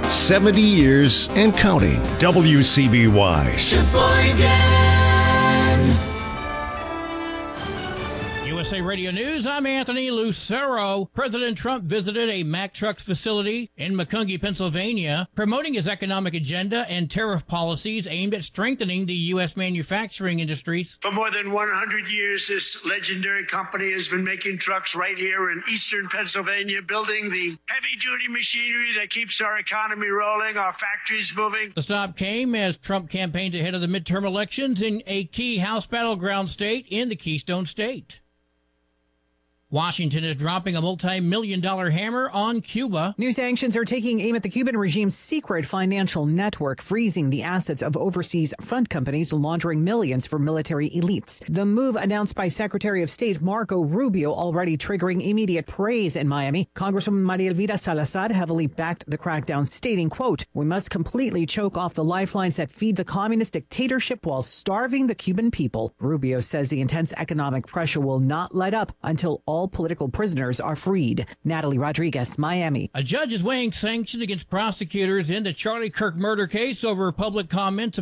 70 years and counting. WCBY. Sheboygan. USA Radio News, I'm Anthony Lucero. President Trump visited a Mack Trucks facility in Macungie, Pennsylvania, promoting his economic agenda and tariff policies aimed at strengthening the U.S. manufacturing industries. For more than 100 years, this legendary company has been making trucks right here in eastern Pennsylvania, building the heavy-duty machinery that keeps our economy rolling, our factories moving. The stop came as Trump campaigned ahead of the midterm elections in a key House battleground state in the Keystone State. Washington is dropping a multi-million-dollar hammer on Cuba. New sanctions are taking aim at the Cuban regime's secret financial network, freezing the assets of overseas fund companies laundering millions for military elites. The move, announced by Secretary of State Marco Rubio, already triggering immediate praise in Miami. Congresswoman Maria Elvira Salazar heavily backed the crackdown, stating, quote, "We must completely choke off the lifelines that feed the communist dictatorship while starving the Cuban people." Rubio says the intense economic pressure will not let up until all political prisoners are freed. Natalie Rodriguez, Miami. A judge is weighing sanctions against prosecutors in the Charlie Kirk murder case over public comments